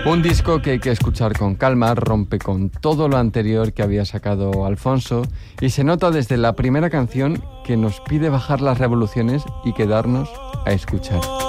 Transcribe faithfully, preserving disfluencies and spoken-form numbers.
Un disco que hay que escuchar con calma, rompe con todo lo anterior que había sacado Alfonso y se nota desde la primera canción que nos pide bajar las revoluciones y quedarnos a escuchar.